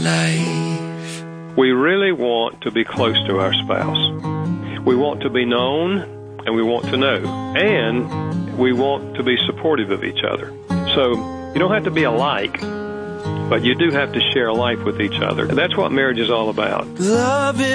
We really want to be close to our spouse. We want to be known, and we want to know, and we want to be supportive of each other. So you don't have to be alike, but you do have to share a life with each other. And that's what marriage is all about. Love